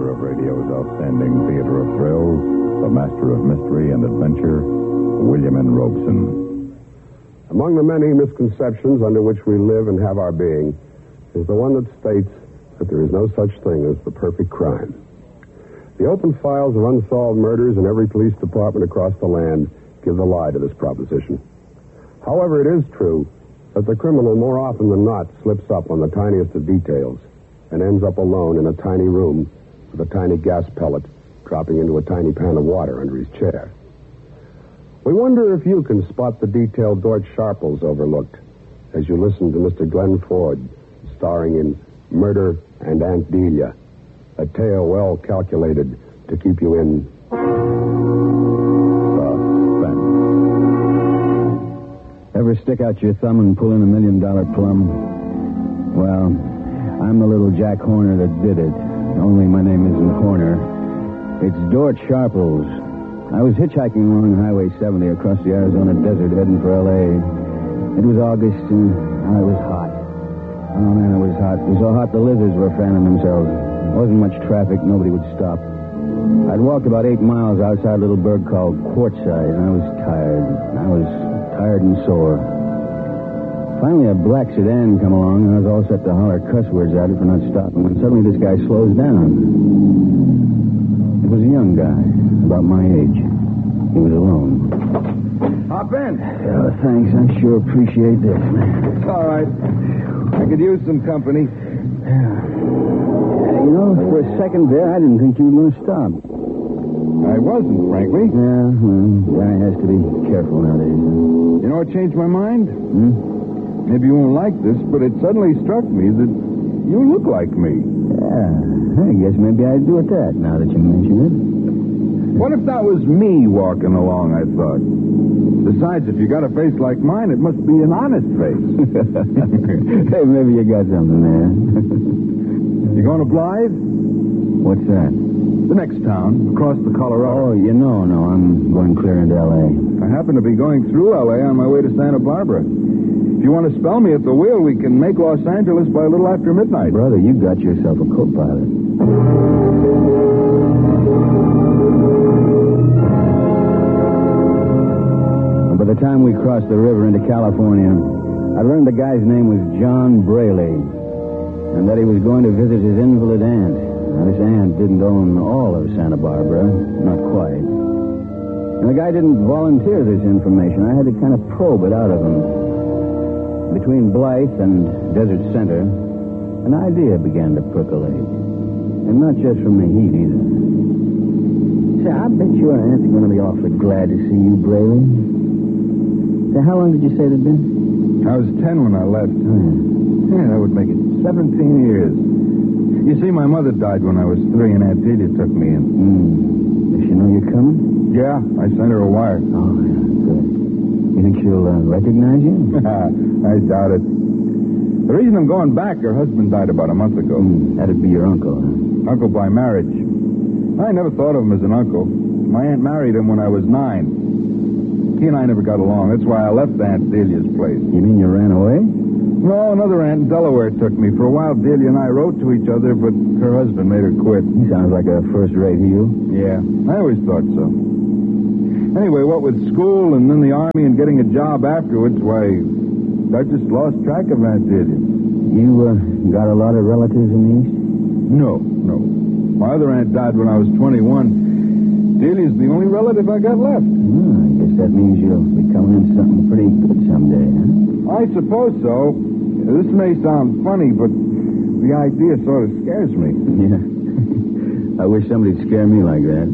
another of radio's outstanding theater of thrills, the master of mystery and adventure, William N. Robeson. Among the many misconceptions under which we live and have our being is the one that states that there is no such thing as the perfect crime. The open files of unsolved murders in every police department across the land give the lie to this proposition. However, it is true that the criminal more often than not slips up on the tiniest of details and ends up alone in a tiny room with a tiny gas pellet dropping into a tiny pan of water under his chair. We wonder if you can spot the detail Dort Sharples overlooked as you listen to Mr. Glenn Ford starring in Murder and Aunt Delia, a tale well calculated to keep you in suspense. Ever stick out your thumb and pull in $1 million plum? Well, I'm the little Jack Horner that did it. Only my name isn't Horner. It's Dort Sharples. I was hitchhiking along Highway 70 across the Arizona desert heading for L.A. It was August and I was hot. Oh, man, it was hot. It was so hot the lizards were fanning themselves. There wasn't much traffic. Nobody would stop. I'd walked about 8 miles outside a little burg called Quartzsite, and I was tired. I was tired and sore. Finally, a black sedan come along, and I was all set to holler cuss words at it for not stopping, when suddenly this guy slows down. It was a young guy, about my age. He was alone. Hop in. Oh, thanks. I sure appreciate this, man. It's all right. I could use some company. You know, for a second there, I didn't think you were going to stop. I wasn't, frankly. Yeah, well, guy has to be careful nowadays. You know what changed my mind? Maybe you won't like this, but it suddenly struck me that you look like me. Yeah, I guess maybe I'd do it that, now that you mention it. What if that was me walking along, I thought? Besides, if you got a face like mine, it must be an honest face. Hey, maybe you got something there. You going to Blythe? What's that? The next town, across the Colorado. Oh, no, I'm going clear into L.A. I happen to be going through L.A. on my way to Santa Barbara. If you want to spell me at the wheel, we can make Los Angeles by a little after midnight. Brother, you got yourself a co-pilot. By the time we crossed the river into California, I learned the guy's name was John Braley, and that he was going to visit his invalid aunt. Now, this aunt didn't own all of Santa Barbara, not quite. And the guy didn't volunteer this information. I had to kind of probe it out of him. Between Blythe and Desert Center, an idea began to percolate. And not just from the heat, either. Say, I bet your aunt's going to be awfully glad to see you, Braley. Say, how long did you say it had been? I was 10 when I left. Oh, yeah. Yeah, that would make it 17 years. You see, my mother died when I was 3, and Aunt Delia took me in. Does she know you're coming? Yeah, I sent her a wire. Oh, yeah, good. You think she'll recognize you? I doubt it. The reason I'm going back, her husband died about a month ago. That'd be your uncle, huh? Uncle by marriage. I never thought of him as an uncle. My aunt married him when I was 9. He and I never got along. That's why I left Aunt Delia's place. You mean you ran away? No, another aunt in Delaware took me. For a while, Delia and I wrote to each other, but her husband made her quit. He sounds like a first-rate heel. Yeah, I always thought so. Anyway, what with school and then the Army and getting a job afterwards, why, I just lost track of Aunt Delia. You got a lot of relatives in the East? No. My other aunt died when I was 21. Delia's the only relative I got left. I guess that means you'll be coming into something pretty good someday, huh? I suppose so. This may sound funny, but the idea sort of scares me. Yeah. I wish somebody'd scare me like that.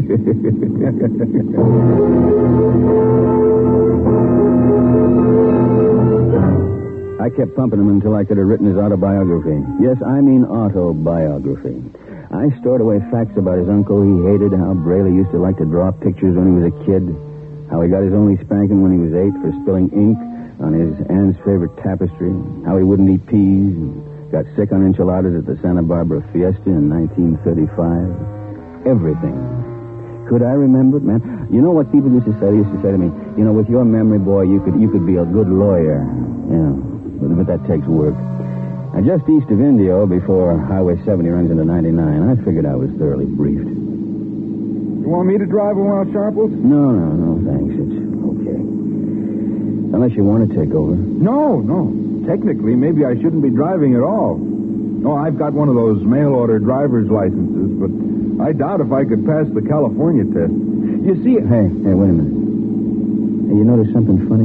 I kept pumping him until I could have written his autobiography. Yes, I mean autobiography. I stored away facts about his uncle he hated, how Braley used to like to draw pictures when he was a kid, how he got his only spanking when he was 8 for spilling ink on his aunt's favorite tapestry, how he wouldn't eat peas and got sick on enchiladas at the Santa Barbara Fiesta in 1935. Everything. Could I remember it, man? You know what people used to say? They used to say to me, you know, with your memory, boy, you could be a good lawyer. Yeah, but that takes work. Just east of Indio, before Highway 70 runs into 99. I figured I was thoroughly briefed. You want me to drive a while, Sharples? No, thanks. It's okay. Unless you want to take over. No. Technically, maybe I shouldn't be driving at all. No, I've got one of those mail-order driver's licenses, but I doubt if I could pass the California test. You see... Hey, wait a minute. Hey, you notice something funny?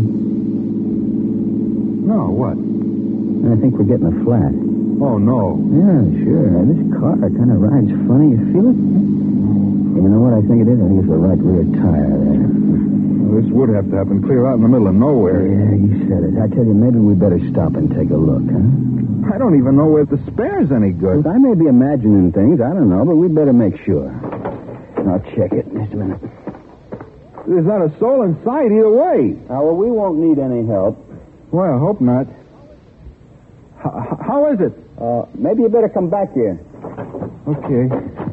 No, what? I think we're getting a flat. Oh, no. Yeah, sure. This car kind of rides funny. You feel it? You know what I think it is? I think it's the right rear tire there. Well, this would have to happen clear out in the middle of nowhere. Yeah, you said it. I tell you, maybe we better stop and take a look, huh? I don't even know if the spare's any good. I may be imagining things. I don't know, but we'd better make sure. I'll check it. Just a minute. There's not a soul in sight either way. Well, we won't need any help. Well, I hope not. How is it? Maybe you better come back here. Okay.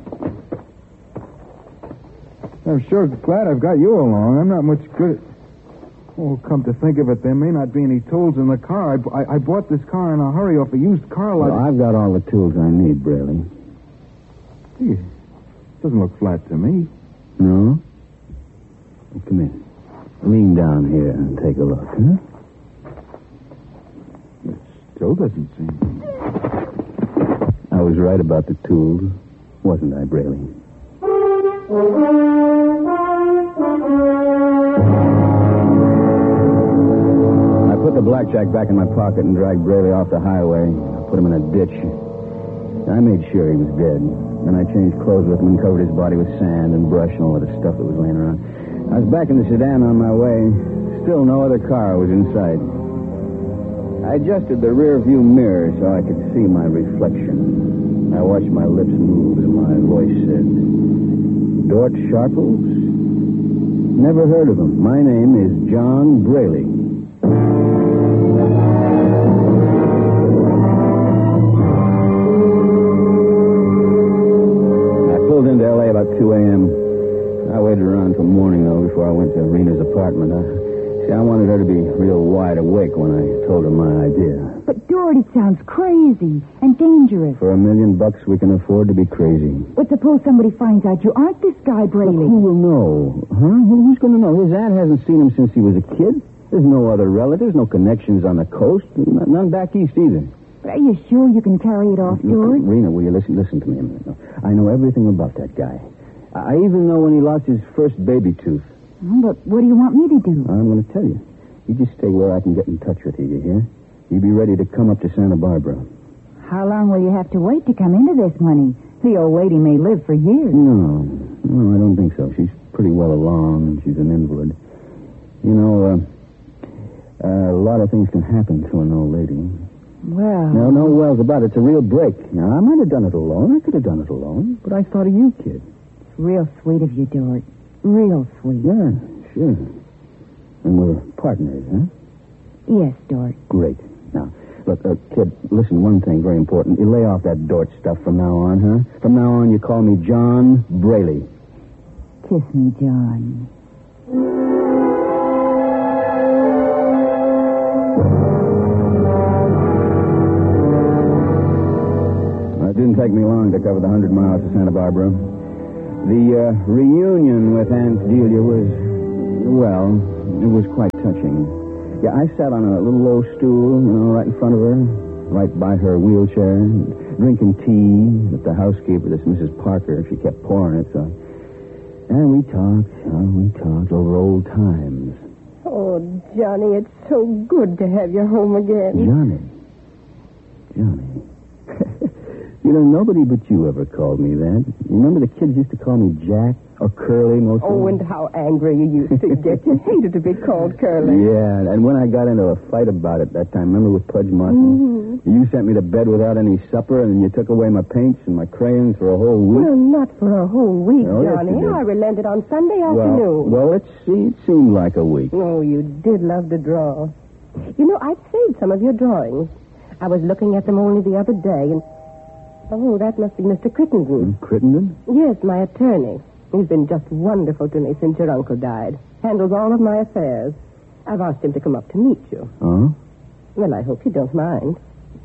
I'm sure glad I've got you along. I'm not much good at... Oh, come to think of it, there may not be any tools in the car. I bought this car in a hurry off a used car lot. Well, I've got all the tools I need, Braley. Gee, doesn't look flat to me. No? Well, come in. Lean down here and take a look, huh? It still doesn't seem... I was right about the tools, wasn't I, Braley? I put the blackjack back in my pocket and dragged Braley off the highway. I put him in a ditch. I made sure he was dead. Then I changed clothes with him and covered his body with sand and brush and all of the stuff that was laying around. I was back in the sedan on my way. Still no other car was in sight. I adjusted the rear view mirror so I could see my reflection. I watched my lips move as my voice said, Dort Sharples? Never heard of him. My name is John Braley. I pulled into L.A. about 2 a.m. I waited around till morning, though, before I went to Rena's apartment. I wanted her to be real wide awake when I told her my idea. But, Dort, it sounds crazy and dangerous. For $1 million, we can afford to be crazy. But suppose somebody finds out you aren't this guy, Braley. Look, who will know? Huh? Who's going to know? His aunt hasn't seen him since he was a kid. There's no other relatives, no connections on the coast. None back east either. But are you sure you can carry it off, Dort? Rena, will you listen to me a minute? I know everything about that guy. I even know when he lost his first baby tooth. But what do you want me to do? I'm going to tell you. You just stay where I can get in touch with you, you hear? You be ready to come up to Santa Barbara. How long will you have to wait to come into this money? The old lady may live for years. No, I don't think so. She's pretty well along. She's an invalid. You know, a lot of things can happen to an old lady. Well... No wells about it. It's a real break. Now, I might have done it alone. I could have done it alone. But I thought of you, kid. It's real sweet of you, Dort. Real sweet. Yeah, sure. And we're partners, huh? Yes, Dort. Great. Now, look, kid, listen, one thing very important. You lay off that Dort stuff from now on, huh? From now on, you call me John Braley. Kiss me, John. It didn't take me long to cover the 100 miles to Santa Barbara. The reunion with Aunt Delia was, well, it was quite touching. Yeah, I sat on a little low stool, right in front of her, right by her wheelchair, drinking tea that the housekeeper, this Mrs. Parker, she kept pouring it, so... And we talked over old times. Oh, Johnny, it's so good to have you home again. Johnny. Nobody but you ever called me that. You remember the kids used to call me Jack or Curly most of the time? Oh, and how angry you used to get. You hated to be called Curly. Yeah, and when I got into a fight about it that time, remember with Pudge Martin? Mm-hmm. You sent me to bed without any supper, and you took away my paints and my crayons for a whole week. Well, not for a whole week, Oh, yes, Johnny. you did. I relented on Sunday afternoon. Well, it seemed like a week. Oh, you did love to draw. I'd saved some of your drawings. I was looking at them only the other day, and... Oh, that must be Mr. Crittenden. Crittenden? Yes, my attorney. He's been just wonderful to me since your uncle died. Handles all of my affairs. I've asked him to come up to meet you. Oh? Well, I hope you don't mind.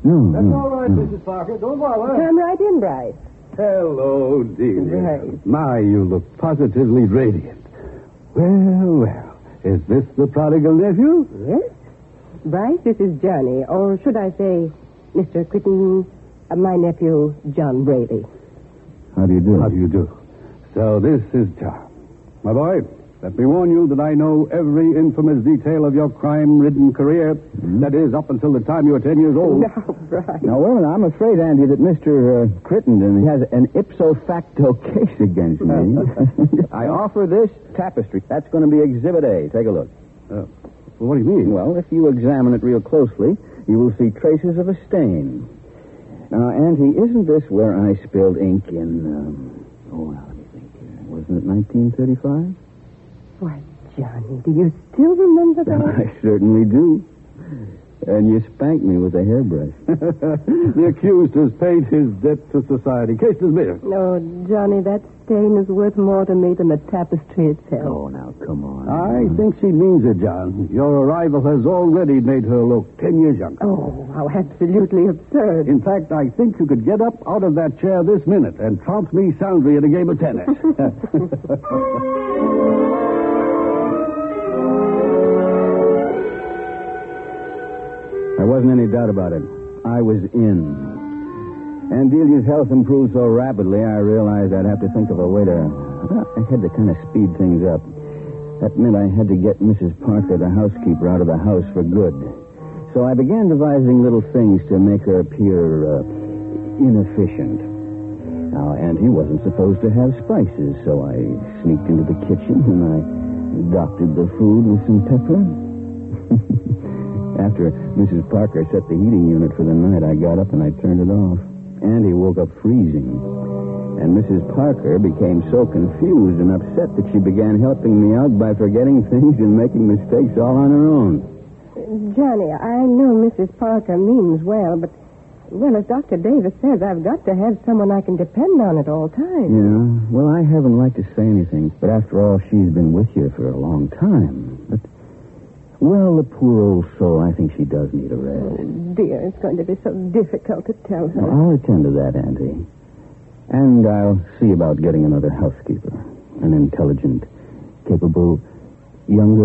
No. That's all right, Mrs. Parker. Don't bother. Come right in, Bryce. Hello, dear. Bryce. My, you look positively radiant. Well. Is this the prodigal nephew? Yes. Bryce, this is Johnny, or should I say, Mr. Crittenden, my nephew, John Brady. How do you do? How do you do? So this is John. My boy, let me warn you that I know every infamous detail of your crime-ridden career. Mm-hmm. That is, up until the time you were 10 years old. Now, Bryce. Now, wait a minute. I'm afraid, Andy, that Mr. Crittenden has an ipso facto case against me. I offer this tapestry. That's going to be Exhibit A. Take a look. Well, what do you mean? Well, if you examine it real closely, you will see traces of a stain. Now, Auntie, isn't this where I spilled ink in, let me think here. Wasn't it 1935? Why, Johnny, do you still remember that? I certainly do. And you spanked me with a hairbrush. The accused has paid his debt to society. Case dismissed. No, Johnny, that stain is worth more to me than the tapestry itself. Oh, now, come on. I think she means it, John. Your arrival has already made her look 10 years younger. Oh, how absolutely absurd. In fact, I think you could get up out of that chair this minute and trounce me soundly in a game of tennis. There wasn't any doubt about it. I was in. And Delia's health improved so rapidly, I realized I'd have to think of a way to... I had to kind of speed things up. That meant I had to get Mrs. Parker, the housekeeper, out of the house for good. So I began devising little things to make her appear inefficient. Now, Auntie wasn't supposed to have spices, so I sneaked into the kitchen and I doctored the food with some pepper. After Mrs. Parker set the heating unit for the night, I got up and I turned it off. Andy woke up freezing. And Mrs. Parker became so confused and upset that she began helping me out by forgetting things and making mistakes all on her own. Johnny, I know Mrs. Parker means well, but, well, as Dr. Davis says, I've got to have someone I can depend on at all times. Yeah, well, I haven't liked to say anything, but after all, she's been with you for a long time. But... well, the poor old soul, I think she does need a rest. Oh, dear, it's going to be so difficult to tell her. Well, I'll attend to that, Auntie. And I'll see about getting another housekeeper. An intelligent, capable, younger...